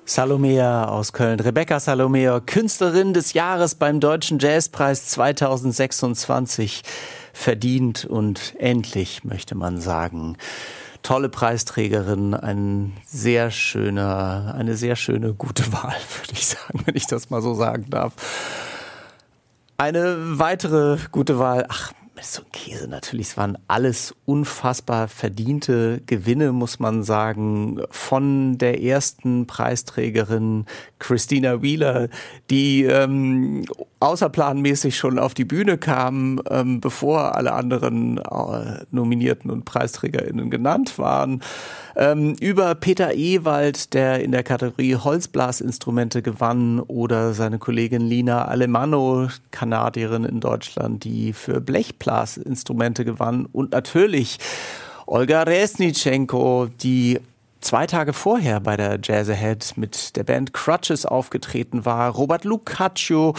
Salomea aus Köln. Rebecca Salomea, Künstlerin des Jahres beim Deutschen Jazzpreis 2026. Verdient und endlich, möchte man sagen. Tolle Preisträgerin, eine sehr schöne, gute Wahl, würde ich sagen, wenn ich das mal so sagen darf. Eine weitere gute Wahl, so ein Käse natürlich, es waren alles unfassbar verdiente Gewinne, muss man sagen, von der ersten Preisträgerin Christina Wheeler, die außerplanmäßig schon auf die Bühne kam, bevor alle anderen Nominierten und PreisträgerInnen genannt waren, über Peter Ewald, der in der Kategorie Holzblasinstrumente gewann, oder seine Kollegin Lina Alemanno, Kanadierin in Deutschland, die für Blechblasinstrumente gewann, und natürlich Olga Resnitschenko, die 2 Tage vorher bei der Jazz Ahead mit der Band Crutches aufgetreten war, Robert Lucaccio,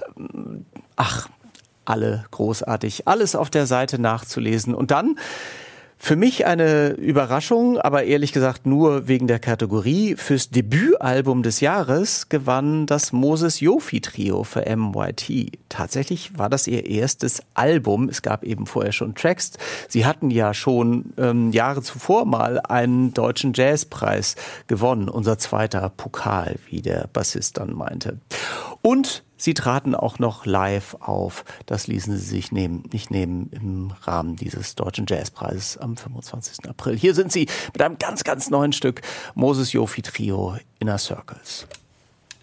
alle großartig, alles auf der Seite nachzulesen. Und dann für mich eine Überraschung, aber ehrlich gesagt nur wegen der Kategorie. Fürs Debütalbum des Jahres gewann das Moses Yofi Trio für MYT. Tatsächlich war das ihr erstes Album. Es gab eben vorher schon Tracks. Sie hatten ja schon Jahre zuvor mal einen deutschen Jazzpreis gewonnen. Unser zweiter Pokal, wie der Bassist dann meinte. Und sie traten auch noch live auf. Das ließen sie sich nicht nehmen im Rahmen dieses Deutschen Jazzpreises am 25. April. Hier sind sie mit einem ganz, ganz neuen Stück, Moses Yofi Trio, Inner Circles.